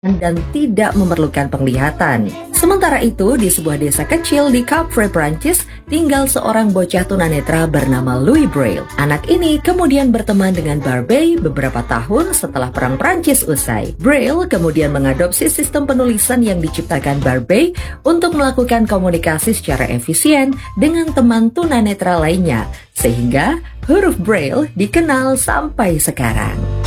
dan tidak memerlukan penglihatan. Sementara itu, di sebuah desa kecil di Capre, Prancis, tinggal seorang bocah tunanetra bernama Louis Braille. Anak ini kemudian berteman dengan Barbey beberapa tahun setelah Perang Prancis usai. Braille kemudian mengadopsi sistem penulisan yang diciptakan Barbey untuk melakukan komunikasi secara efisien dengan teman tunanetra lainnya, sehingga huruf Braille dikenal sampai sekarang.